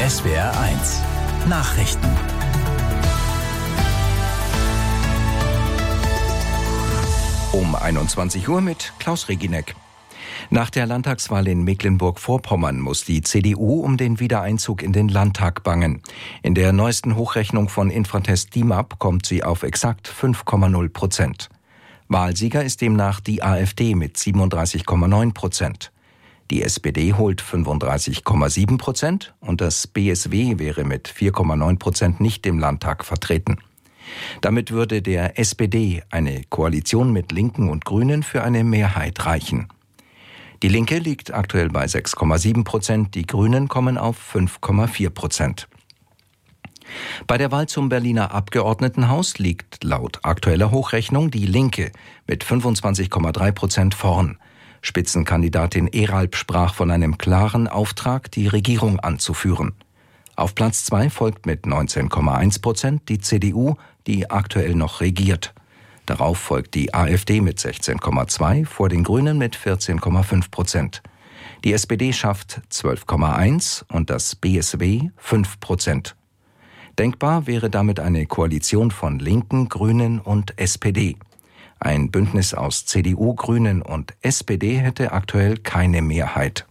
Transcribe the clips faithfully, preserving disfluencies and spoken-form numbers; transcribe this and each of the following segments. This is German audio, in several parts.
S W R eins Nachrichten. Um einundzwanzig Uhr mit Klaus Reginek. Nach der Landtagswahl in Mecklenburg-Vorpommern muss die C D U um den Wiedereinzug in den Landtag bangen. In der neuesten Hochrechnung von Infratest D I M A P kommt sie auf exakt fünf Komma null Prozent. Wahlsieger ist demnach die AfD mit siebenunddreißig Komma neun Prozent. Die S P D holt fünfunddreißig Komma sieben Prozent und das B S W wäre mit vier Komma neun Prozent nicht im Landtag vertreten. Damit würde der S P D eine Koalition mit Linken und Grünen für eine Mehrheit reichen. Die Linke liegt aktuell bei sechs Komma sieben Prozent, die Grünen kommen auf fünf Komma vier Prozent. Bei der Wahl zum Berliner Abgeordnetenhaus liegt laut aktueller Hochrechnung die Linke mit fünfundzwanzig Komma drei Prozent vorn. Spitzenkandidatin Eralp sprach von einem klaren Auftrag, die Regierung anzuführen. Auf Platz zwei folgt mit neunzehn Komma eins Prozent die C D U, die aktuell noch regiert. Darauf folgt die AfD mit sechzehn Komma zwei, vor den Grünen mit vierzehn Komma fünf Prozent. Die S P D schafft zwölf Komma eins und das B S W fünf Prozent. Denkbar wäre damit eine Koalition von Linken, Grünen und S P D. Ein Bündnis aus C D U, Grünen und S P D hätte aktuell keine Mehrheit.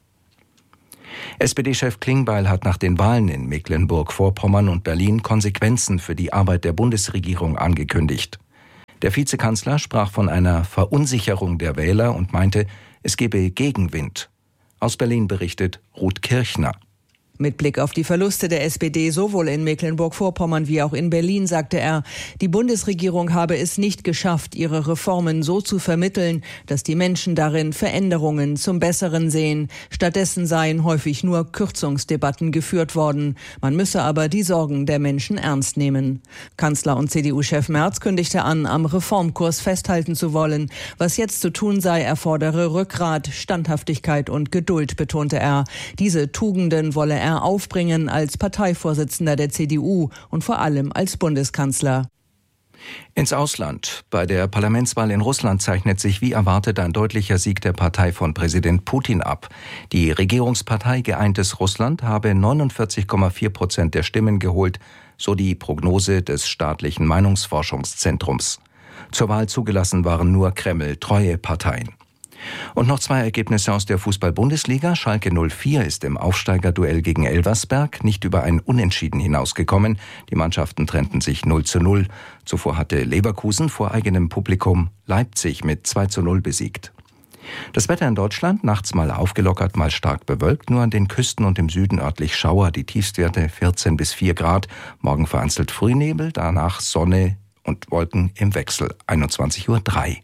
S P D-Chef Klingbeil hat nach den Wahlen in Mecklenburg-Vorpommern und Berlin Konsequenzen für die Arbeit der Bundesregierung angekündigt. Der Vizekanzler sprach von einer Verunsicherung der Wähler und meinte, es gebe Gegenwind. Aus Berlin berichtet Ruth Kirchner. Mit Blick auf die Verluste der S P D sowohl in Mecklenburg-Vorpommern wie auch in Berlin sagte er, die Bundesregierung habe es nicht geschafft, ihre Reformen so zu vermitteln, dass die Menschen darin Veränderungen zum Besseren sehen. Stattdessen seien häufig nur Kürzungsdebatten geführt worden. Man müsse aber die Sorgen der Menschen ernst nehmen. Kanzler und C D U-Chef Merz kündigte an, am Reformkurs festhalten zu wollen. Was jetzt zu tun sei, erfordere Rückgrat, Standhaftigkeit und Geduld, betonte er. Diese Tugenden wolle er aufbringen als Parteivorsitzender der C D U und vor allem als Bundeskanzler. Ins Ausland. Bei der Parlamentswahl in Russland zeichnet sich wie erwartet ein deutlicher Sieg der Partei von Präsident Putin ab. Die Regierungspartei Geeintes Russland habe neunundvierzig Komma vier Prozent der Stimmen geholt, so die Prognose des staatlichen Meinungsforschungszentrums. Zur Wahl zugelassen waren nur Kreml-treue Parteien. Und noch zwei Ergebnisse aus der Fußball-Bundesliga. Schalke null vier ist im Aufsteigerduell gegen Elversberg nicht über ein Unentschieden hinausgekommen. Die Mannschaften trennten sich null zu null. Zuvor hatte Leverkusen vor eigenem Publikum Leipzig mit zwei zu null besiegt. Das Wetter in Deutschland, nachts mal aufgelockert, mal stark bewölkt, nur an den Küsten und im Süden örtlich Schauer, die Tiefstwerte vierzehn bis vier Grad. Morgen vereinzelt Frühnebel, danach Sonne und Wolken im Wechsel, einundzwanzig Uhr drei.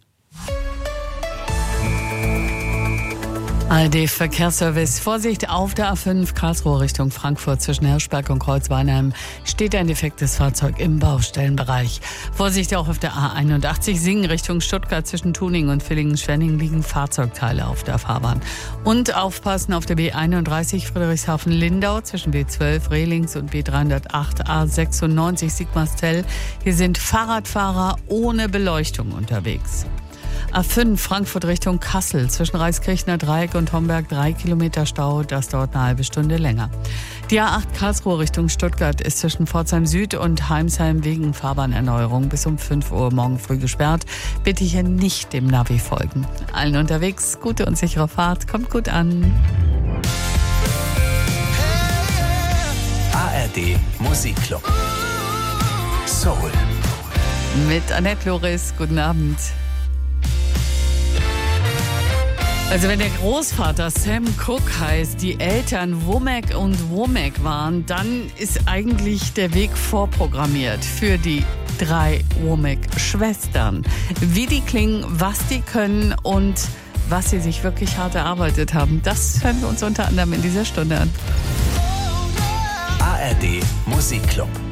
A R D-Verkehrsservice. Vorsicht auf der A fünf Karlsruhe Richtung Frankfurt zwischen Hirschberg und Kreuzweinheim steht ein defektes Fahrzeug im Baustellenbereich. Vorsicht auch auf der A einundachtzig Singen Richtung Stuttgart zwischen Tuning und Villingen-Schwenning liegen Fahrzeugteile auf der Fahrbahn. Und aufpassen auf der B einunddreißig Friedrichshafen-Lindau zwischen B zwölf Rehlings und B dreihundertacht A sechsundneunzig Sigmarsfeld. Hier sind Fahrradfahrer ohne Beleuchtung unterwegs. A fünf Frankfurt Richtung Kassel zwischen Reiskirchner Dreieck und Homberg drei Kilometer Stau, das dauert eine halbe Stunde länger. Die A acht Karlsruhe Richtung Stuttgart ist zwischen Pforzheim Süd und Heimsheim wegen Fahrbahnerneuerung bis um fünf Uhr morgen früh gesperrt. Bitte hier nicht dem Navi folgen. Allen unterwegs gute und sichere Fahrt, kommt gut an. A R D Musikclub Soul mit Annette Loris, guten Abend. Also wenn der Großvater Sam Cooke heißt, die Eltern Womack und Womack waren, dann ist eigentlich der Weg vorprogrammiert für die drei Womack-Schwestern. Wie die klingen, was die können und was sie sich wirklich hart erarbeitet haben, das hören wir uns unter anderem in dieser Stunde an. A R D Musikclub.